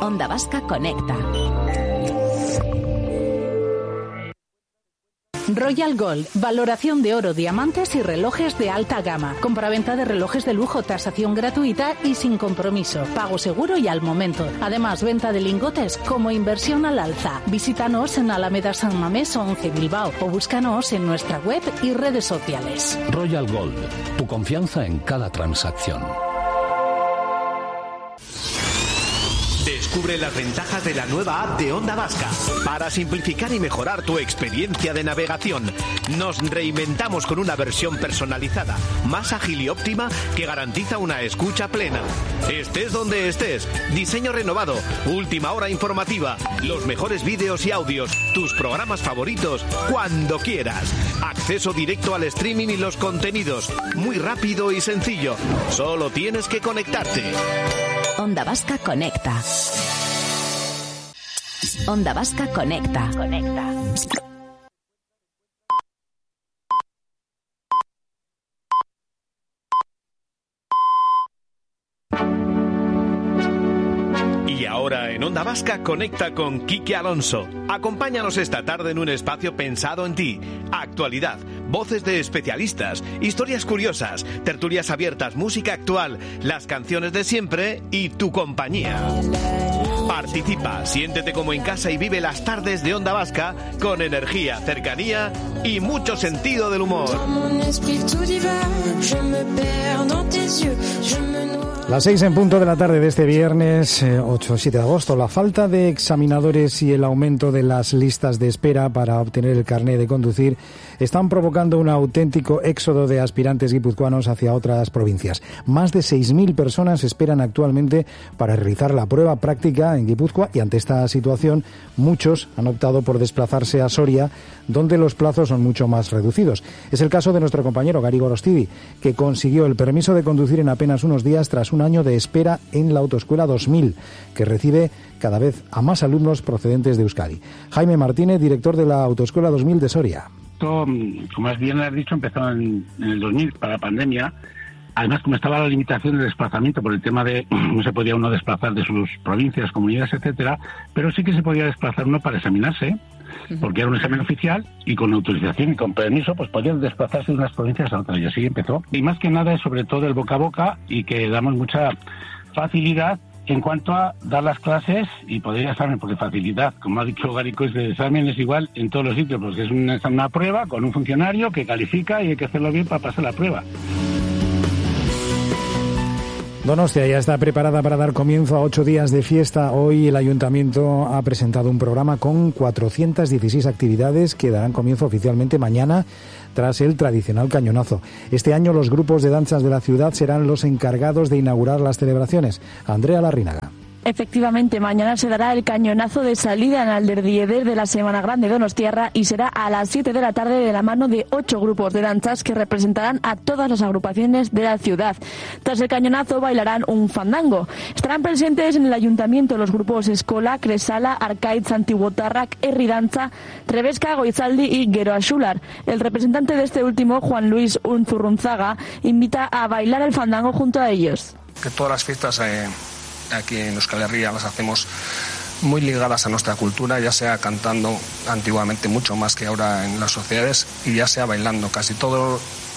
Onda Vasca Conecta. Royal Gold, valoración de oro, diamantes y relojes de alta gama. Compraventa de relojes de lujo, tasación gratuita y sin compromiso. Pago seguro y al momento. Además, venta de lingotes como inversión al alza. Visítanos en Alameda San Mamés 11 Bilbao o búscanos en nuestra web y redes sociales. Royal Gold, tu confianza en cada transacción. Descubre las ventajas de la nueva app de Onda Vasca. Para simplificar y mejorar tu experiencia de navegación, nos reinventamos con una versión personalizada, más ágil y óptima que garantiza una escucha plena. Estés donde estés, diseño renovado, última hora informativa, los mejores vídeos y audios, tus programas favoritos, cuando quieras. Acceso directo al streaming y los contenidos, muy rápido y sencillo. Solo tienes que conectarte. Onda Vasca Conecta. Onda Vasca Conecta. Y ahora en Onda Vasca conecta con Quique Alonso. Acompáñanos esta tarde en un espacio pensado en ti. Actualidad, voces de especialistas, historias curiosas, tertulias abiertas, música actual, las canciones de siempre y tu compañía. Participa, siéntete como en casa y vive las tardes de Onda Vasca con energía, cercanía y mucho sentido del humor. Las 6 en punto de la tarde de este viernes 7 de agosto. La falta de examinadores y el aumento de las listas de espera para obtener el carné de conducir están provocando un auténtico éxodo de aspirantes guipuzcoanos hacia otras provincias. Más de 6.000 personas esperan actualmente para realizar la prueba práctica en Guipúzcoa y ante esta situación muchos han optado por desplazarse a Soria, donde los plazos son mucho más reducidos. Es el caso de nuestro compañero Gari Gorostidi, que consiguió el permiso de conducir en apenas unos días tras un año de espera en la Autoescuela 2000, que recibe cada vez a más alumnos procedentes de Euskadi. Jaime Martínez, director de la Autoescuela 2000 de Soria. Esto, como has bien has dicho, empezó en el 2000 para la pandemia. Además, como estaba la limitación de desplazamiento por el tema de no se podía uno desplazar de sus provincias, comunidades, etcétera, pero sí que se podía desplazar uno para examinarse, porque era un examen oficial y con autorización y con permiso, pues podían desplazarse de unas provincias a otras y así empezó. Y más que nada es sobre todo el boca a boca y que damos mucha facilidad en cuanto a dar las clases y poder examen, porque facilidad, como ha dicho Garico, es de examen es igual en todos los sitios, porque es una prueba con un funcionario que califica y hay que hacerlo bien para pasar la prueba. Donostia ya está preparada para dar comienzo a 8 días de fiesta. Hoy el Ayuntamiento ha presentado un programa con 416 actividades que darán comienzo oficialmente mañana tras el tradicional cañonazo. Este año los grupos de danzas de la ciudad serán los encargados de inaugurar las celebraciones. Andrea Larrínaga. Efectivamente, mañana se dará el cañonazo de salida en Alderdieder de la Semana Grande Donostiarra y será a las 7 de la tarde de la mano de 8 grupos de danzas que representarán a todas las agrupaciones de la ciudad. Tras el cañonazo bailarán un fandango. Estarán presentes en el ayuntamiento los grupos Escola, Cresala, Arcaiz, Antiguotarrak, Herridanza, Trebesca, Goizaldi y Gero Axular. El representante de este último, Juan Luis Unzurrunzaga, invita a bailar el fandango junto a ellos. Que todas las fiestas aquí en Euskal Herria las hacemos muy ligadas a nuestra cultura, ya sea cantando antiguamente mucho más que ahora en las sociedades y ya sea bailando. Casi todas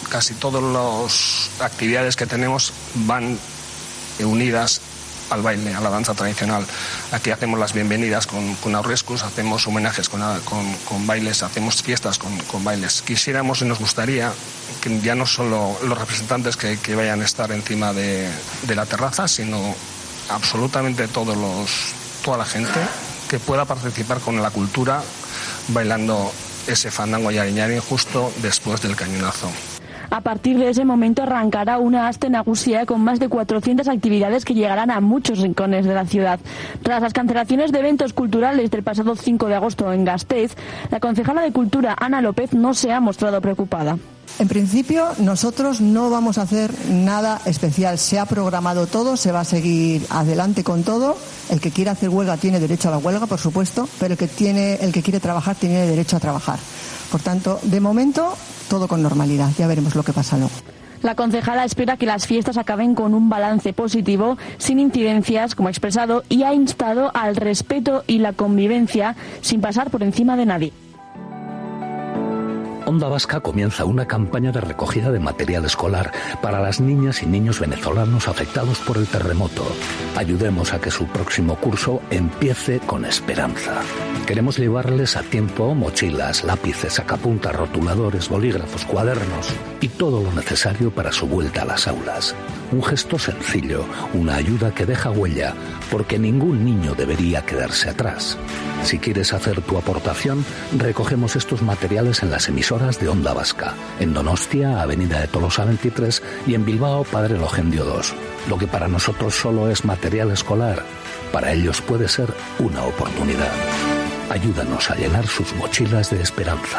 las actividades que tenemos van unidas al baile, a la danza tradicional. Aquí hacemos las bienvenidas con aurrescus, hacemos homenajes con bailes, hacemos fiestas con bailes. Quisiéramos y nos gustaría que ya no solo los representantes que vayan a estar encima de la terraza, sino absolutamente toda la gente que pueda participar con la cultura bailando ese fandango yariñari justo después del cañonazo. A partir de ese momento arrancará una aste nagusia con más de 400 actividades que llegarán a muchos rincones de la ciudad. Tras las cancelaciones de eventos culturales del pasado 5 de agosto en Gasteiz, la concejala de Cultura, Ana López, no se ha mostrado preocupada. En principio, nosotros no vamos a hacer nada especial. Se ha programado todo, se va a seguir adelante con todo. El que quiera hacer huelga tiene derecho a la huelga, por supuesto, pero el que quiere trabajar tiene derecho a trabajar. Por tanto, de momento, todo con normalidad. Ya veremos lo que pasa luego. La concejala espera que las fiestas acaben con un balance positivo, sin incidencias, como ha expresado, y ha instado al respeto y la convivencia sin pasar por encima de nadie. Onda Vasca comienza una campaña de recogida de material escolar para las niñas y niños venezolanos afectados por el terremoto. Ayudemos a que su próximo curso empiece con esperanza. Queremos llevarles a tiempo mochilas, lápices, sacapuntas, rotuladores, bolígrafos, cuadernos y todo lo necesario para su vuelta a las aulas. Un gesto sencillo, una ayuda que deja huella, porque ningún niño debería quedarse atrás. Si quieres hacer tu aportación, recogemos estos materiales en las emisoras de Onda Vasca, en Donostia, Avenida de Tolosa 23, y en Bilbao, Padre Logendio 2. Lo que para nosotros solo es material escolar, para ellos puede ser una oportunidad. Ayúdanos a llenar sus mochilas de esperanza.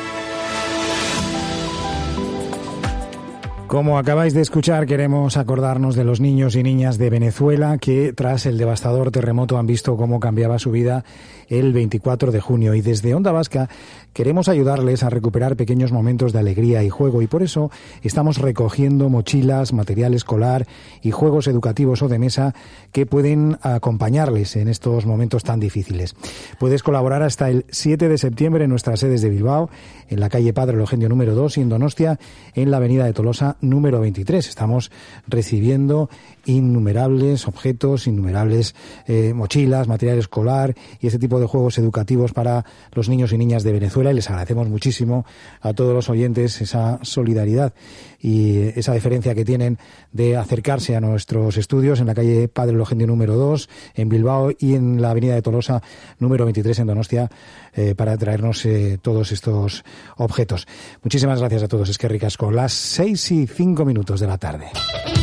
Como acabáis de escuchar, queremos acordarnos de los niños y niñas de Venezuela que tras el devastador terremoto han visto cómo cambiaba su vida el 24 de junio. Y desde Onda Vasca queremos ayudarles a recuperar pequeños momentos de alegría y juego, y por eso estamos recogiendo mochilas, material escolar y juegos educativos o de mesa que pueden acompañarles en estos momentos tan difíciles. Puedes colaborar hasta el 7 de septiembre en nuestras sedes de Bilbao, en la calle Padre Logendio número 2, y en Donostia, en la Avenida de Tolosa número 23. Estamos recibiendo innumerables objetos, innumerables mochilas, material escolar y ese tipo de juegos educativos para los niños y niñas de Venezuela, y les agradecemos muchísimo a todos los oyentes esa solidaridad y esa deferencia que tienen de acercarse a nuestros estudios en la calle Padre Logendio número 2 en Bilbao y en la Avenida de Tolosa número 23 en Donostia para traernos todos estos objetos. Muchísimas gracias a todos. Es que ricasco. Las 6:05 de la tarde.